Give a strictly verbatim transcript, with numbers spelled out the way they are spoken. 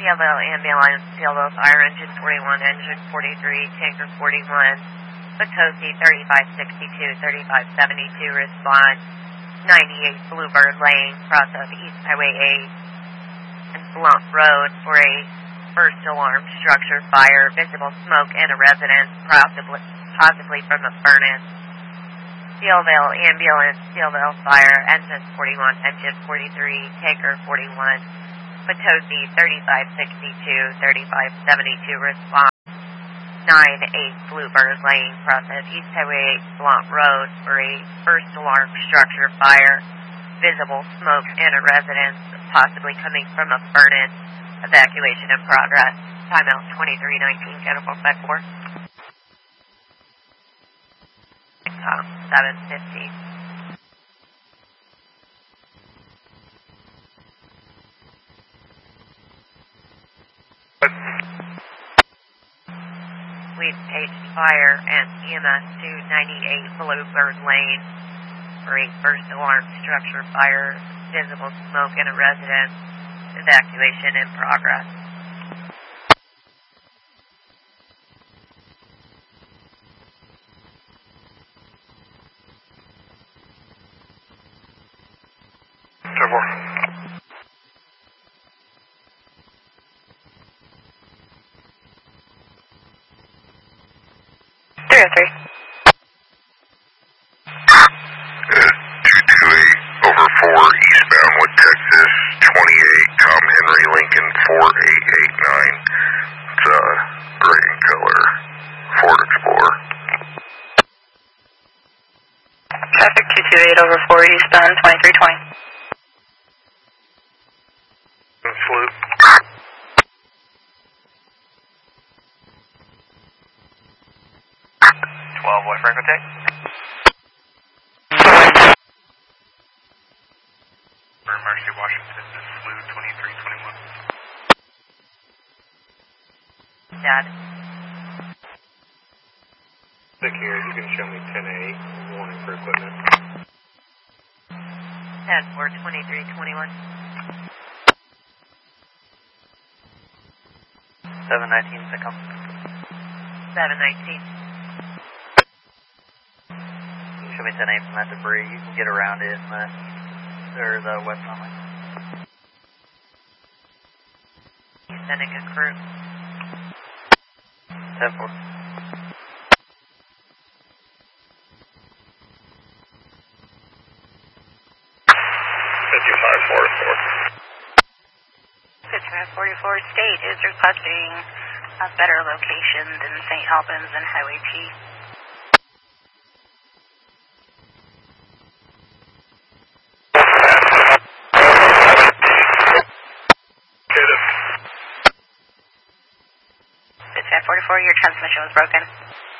Sealville Ambulance, Sealville Fire Engine forty-one, Engine forty-three, Tanker forty-one, Potosi thirty-five sixty-two, thirty-five seventy-two, respond. ninety-eight Bluebird Lane, cross of East Highway eight and Blunt Road for a first alarm structure fire, visible smoke in a residence, possibly, possibly from a furnace. Sealville Ambulance, Sealville Fire, Engine forty-one, Engine forty-three, Tanker forty-one, Potosi thirty-five sixty-two, thirty-five seventy-two, response. ninety-eight Bluebird Lane, cross of East Highway eight, Blunt Road for a first alarm structure fire, visible smoke in a residence, possibly coming from a furnace, evacuation in progress. Timeout twenty-three nineteen, General Spec four. Um, seven fifty. We've paged fire and E M S to ninety-eight Bluebird Lane for a first alarm structure fire, visible smoke in a residence, evacuation in progress. three oh three. two two eight over four, eastbound with Texas, twenty-eight, Tom Henry Lincoln, four eight eight nine. It's a gray in color Ford Explorer. Traffic two two eight over four, eastbound, twenty-three twenty. Salute. twelve, what frequency? For Mercy, Washington, this is Flu twenty-three twenty-one. Dad. Nick here, you can show me ten eight, warning for equipment. Dad four twenty-three twenty-one. seven nineteen, pickup. seven nineteen. Show me ten eight from that debris. You can get around it in the, or the west runway. You sending a crew? ten four. fifty-five forty-four. fifty-five forty-four State is requesting a better location than Saint Albans and Highway T. fifty-five forty-four, your transmission was broken.